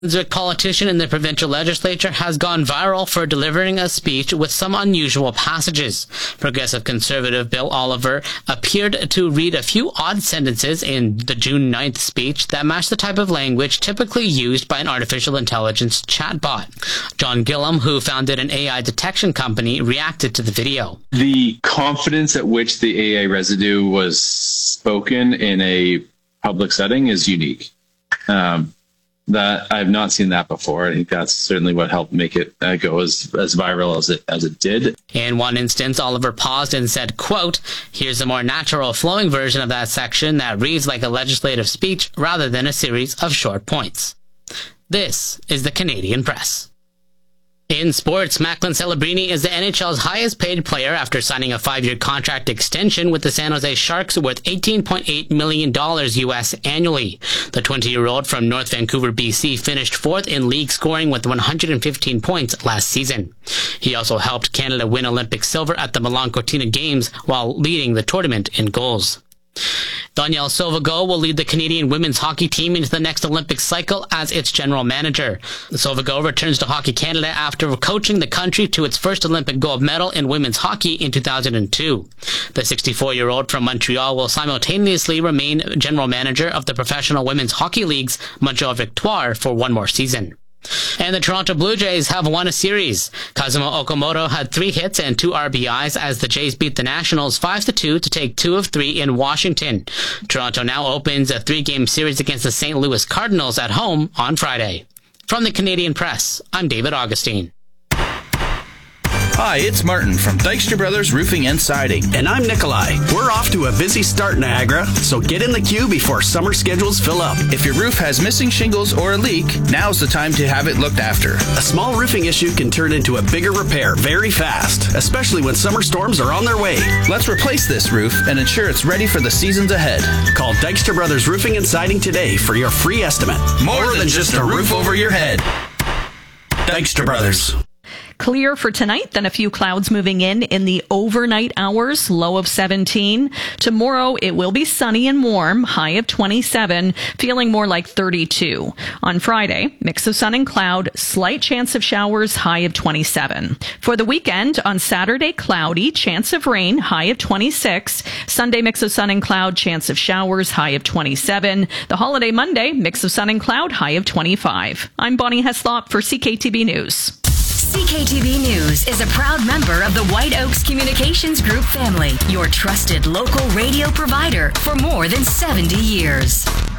The politician in the provincial legislature has gone viral for delivering a speech with some unusual passages. Progressive Conservative Bill Oliver appeared to read a few odd sentences in the June 9th speech that matched the type of language typically used by an artificial intelligence chatbot. John Gillam, who founded an AI detection company, reacted to the video. The confidence at which the AI residue was spoken in a public setting is unique. That I've not seen that before. I think that's certainly what helped make it go as viral as it did. In one instance, Oliver paused and said, quote, "Here's a more natural flowing version of that section that reads like a legislative speech rather than a series of short points." This is the Canadian Press. In sports, Macklin Celebrini is the NHL's highest paid player after signing a 5-year contract extension with the San Jose Sharks worth $18.8 million US annually. The 20-year-old from North Vancouver, BC finished 4th in league scoring with 115 points last season. He also helped Canada win Olympic silver at the Milan Cortina Games while leading the tournament in goals. Danielle Sauvageau will lead the Canadian women's hockey team into the next Olympic cycle as its general manager. Sauvageau returns to Hockey Canada after coaching the country to its first Olympic gold medal in women's hockey in 2002. The 64-year-old from Montreal will simultaneously remain general manager of the Professional Women's Hockey League's Montreal Victoire for one more season. And the Toronto Blue Jays have won a series. Kazuma Okamoto had 3 hits and 2 RBIs as the Jays beat the Nationals 5-2 to take 2 of 3 in Washington. Toronto now opens a 3-game series against the St. Louis Cardinals at home on Friday. From the Canadian Press, I'm David Augustine. Hi, it's Martin from Dykstra Brothers Roofing and Siding. And I'm Nikolai. We're off to a busy start, Niagara, so get in the queue before summer schedules fill up. If your roof has missing shingles or a leak, now's the time to have it looked after. A small roofing issue can turn into a bigger repair very fast, especially when summer storms are on their way. Let's replace this roof and ensure it's ready for the seasons ahead. Call Dykstra Brothers Roofing and Siding today for your free estimate. More than just a roof over your head. Dykstra Brothers. Clear for tonight, then a few clouds moving in the overnight hours, low of 17. Tomorrow, it will be sunny and warm, high of 27, feeling more like 32. On Friday, mix of sun and cloud, slight chance of showers, high of 27. For the weekend, on Saturday, cloudy, chance of rain, high of 26. Sunday, mix of sun and cloud, chance of showers, high of 27. The holiday Monday, mix of sun and cloud, high of 25. I'm Bonnie Heslop for CKTB News. CKTB News is a proud member of the White Oaks Communications Group family, your trusted local radio provider for more than 70 years.